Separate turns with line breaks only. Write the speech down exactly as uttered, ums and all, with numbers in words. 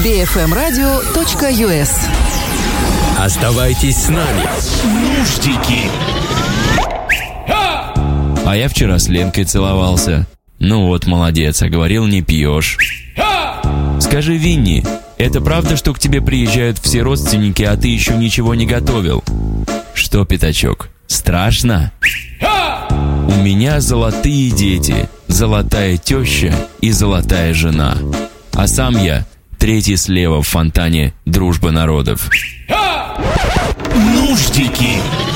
би эф эм радио точка ю эс.
Оставайтесь с нами. Нуждики.
А я вчера с Ленкой целовался. Ну вот, молодец, а говорил, не пьешь. Скажи, Винни, это правда, что к тебе приезжают все родственники, а ты еще ничего не готовил? Что, пятачок, страшно? У меня золотые дети, золотая теща и золотая жена. А сам я третий слева в фонтане «Дружба народов».
Нуждики.